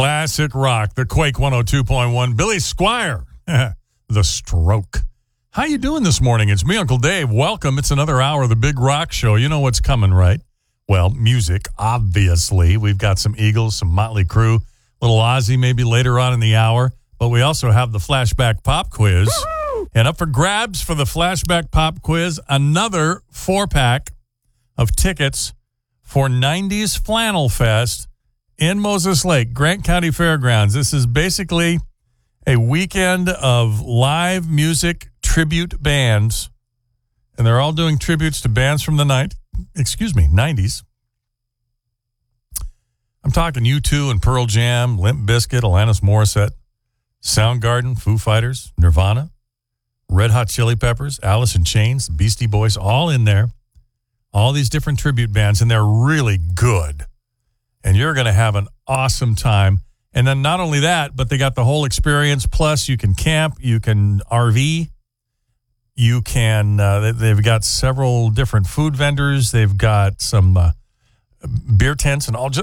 Classic rock, the Quake 102.1. Billy Squier, The Stroke. How you doing this morning? It's me, Uncle Dave. Welcome. It's another hour of the Big Rock Show. You know what's coming, right? Well, music, obviously. We've got some Eagles, some Motley Crue, little Ozzy maybe later on in the hour. But we also have the Flashback Pop Quiz. Woo-hoo! And up for grabs for the Flashback Pop Quiz, another 4-pack of tickets for 90s Flannel Fest in Moses Lake, Grant County Fairgrounds. This is basically a weekend of live music tribute bands, and they're all doing tributes to bands from the 90s. I'm talking U2 and Pearl Jam, Limp Bizkit, Alanis Morissette, Soundgarden, Foo Fighters, Nirvana, Red Hot Chili Peppers, Alice in Chains, Beastie Boys, all in there. All these different tribute bands, and they're really good. And you're going to have an awesome time. And then not only that, but they got the whole experience. Plus, you can camp, you can RV, you can, they've got several different food vendors. They've got some beer tents and all